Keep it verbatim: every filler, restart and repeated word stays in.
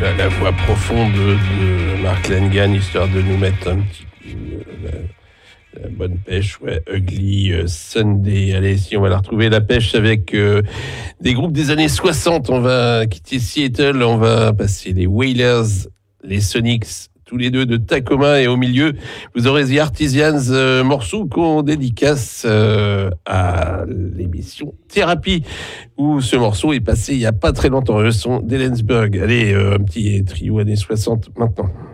la, la voix profonde de Mark Lanegan, histoire de nous mettre un petit coup euh, la, la bonne pêche. Ouais, Ugly euh, Sunday. Allez, si on va la retrouver, la pêche, avec euh, des groupes des années soixante. On va quitter Seattle, on va passer les Wailers, les Sonics, tous les deux de Tacoma, et au milieu, vous aurez The Artisans, euh, morceau qu'on dédicace euh, à l'émission Thérapie, où ce morceau est passé il n'y a pas très longtemps, le son d'Ellensburg. Allez, euh, un petit trio années soixante maintenant.